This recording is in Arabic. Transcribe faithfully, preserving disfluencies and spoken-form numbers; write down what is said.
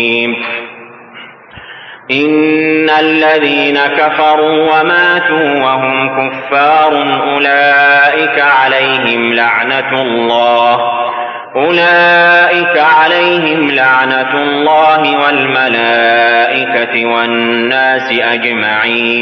إن الذين كفروا وماتوا وهم كفار أولئك عليهم لعنة الله أولئك عليهم لعنة الله والملائكة والناس أجمعين